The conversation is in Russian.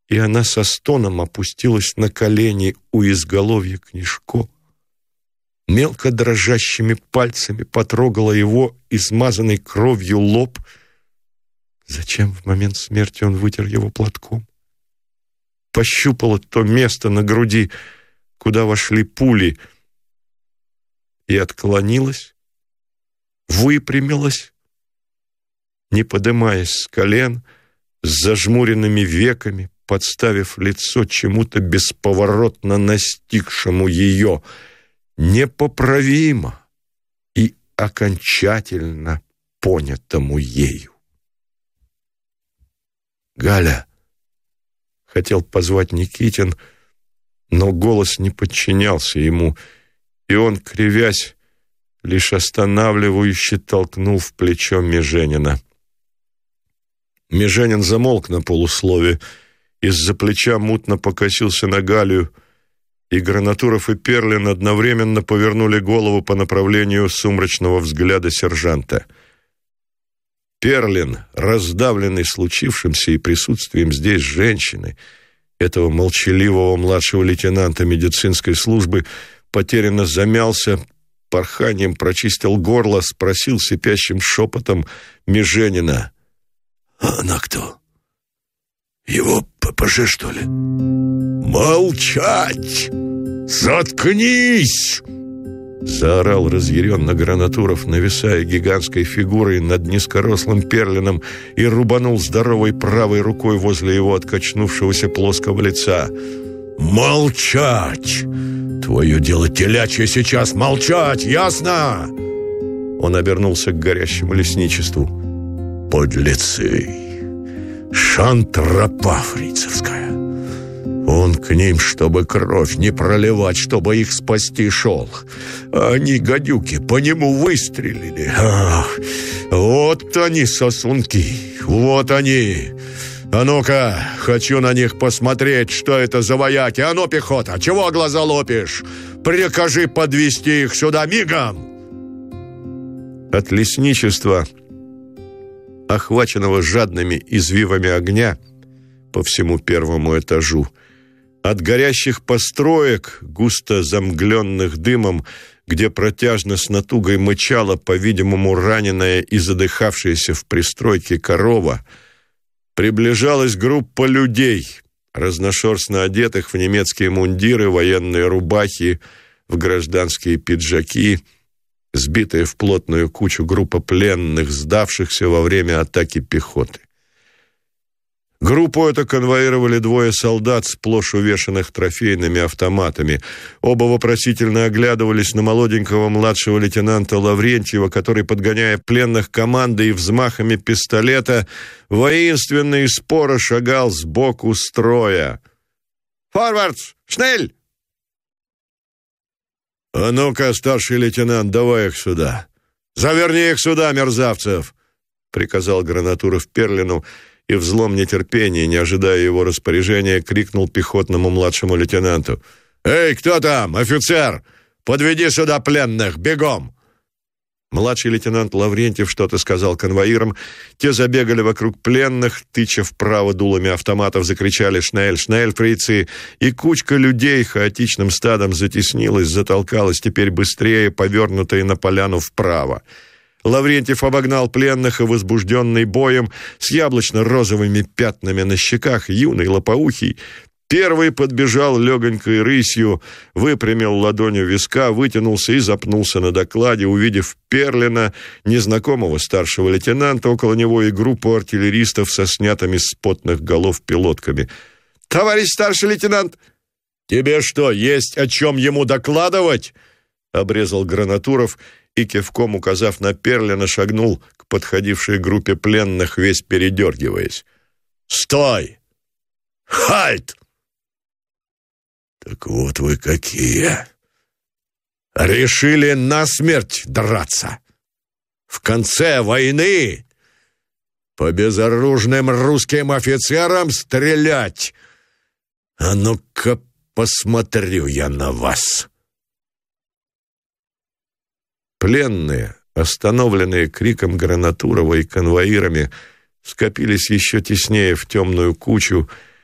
и она со стоном опустилась на колени у изголовья Книжко. Мелко дрожащими пальцами потрогала его измазанный кровью лоб. Зачем в момент смерти он вытер его платком? Пощупала то место на груди, куда вошли пули, и отклонилась, выпрямилась, не подымаясь с колен, с зажмуренными веками, подставив лицо чему-то бесповоротно настигшему ее, непоправимо и окончательно понятому ею. «Галя!» — хотел позвать Никитин, но голос не подчинялся ему, и он, кривясь, лишь останавливающе толкнул в плечо Меженина. Меженин замолк на полуслове, из-за плеча мутно покосился на Галю, и Гранатуров и Перлин одновременно повернули голову по направлению сумрачного взгляда сержанта. Перлин, раздавленный случившимся и присутствием здесь женщины, этого молчаливого младшего лейтенанта медицинской службы, потерянно замялся, порханием прочистил горло, спросил сипящим шепотом Меженина: «А она кто? Его ППЖ, что ли?» «Молчать! Заткнись!» заорал разъяренно Гранатуров, нависая гигантской фигурой над низкорослым Перлиным, и рубанул здоровой правой рукой возле его откачнувшегося плоского лица. «Молчать! Твое дело телячье сейчас молчать, ясно?» Он обернулся к горящему лесничеству. «Подлецы! Шантропа фрицевская! Он к ним, чтобы кровь не проливать, чтобы их спасти шел. А они, гадюки, по нему выстрелили. Ах, вот они, сосунки, вот они! А ну-ка, хочу на них посмотреть, что это за вояки. А ну, пехота, чего глаза лопишь? Прикажи подвести их сюда мигом!» От лесничества, охваченного жадными извивами огня по всему первому этажу, от горящих построек, густо замгленных дымом, где протяжно с натугой мычала, по-видимому, раненая и задыхавшаяся в пристройке корова, приближалась группа людей, разношерстно одетых в немецкие мундиры, военные рубахи, в гражданские пиджаки, сбитая в плотную кучу группа пленных, сдавшихся во время атаки пехоты. Группу эту конвоировали двое солдат, сплошь увешанных трофейными автоматами. Оба вопросительно оглядывались на молоденького младшего лейтенанта Лаврентьева, который, подгоняя пленных командой и взмахами пистолета, воинственно и споро шагал сбоку строя. «Форвардс! Шнель!» «А ну-ка, старший лейтенант, давай их сюда! Заверни их сюда, мерзавцев!» — приказал Гранатуров Перлину, и в злом нетерпении, не ожидая его распоряжения, крикнул пехотному младшему лейтенанту: «Эй, кто там? Офицер! Подведи сюда пленных! Бегом!» Младший лейтенант Лаврентьев что-то сказал конвоирам. Те забегали вокруг пленных, тыча вправо дулами автоматов, закричали «Шнель! Шнель, фрицы!» И кучка людей хаотичным стадом затеснилась, затолкалась теперь быстрее, повернутая на поляну вправо. Лаврентьев обогнал пленных и, возбужденный боем, с яблочно-розовыми пятнами на щеках, юный, лопоухий, первый подбежал легонькой рысью, выпрямил ладонью виска, вытянулся и запнулся на докладе, увидев Перлина, незнакомого старшего лейтенанта, около него и группу артиллеристов со снятыми с потных голов пилотками. «Товарищ старший лейтенант!» «Тебе что, есть о чем ему докладывать?» — обрезал Гранатуров и, кивком указав на Перлина, шагнул к подходившей группе пленных, весь передергиваясь. «Стой! Хальт!» «Так вот вы какие! Решили насмерть драться! В конце войны по безоружным русским офицерам стрелять! А ну-ка посмотрю я на вас!» Пленные, остановленные криком Гранатурова и конвоирами, скопились еще теснее в темную кучу,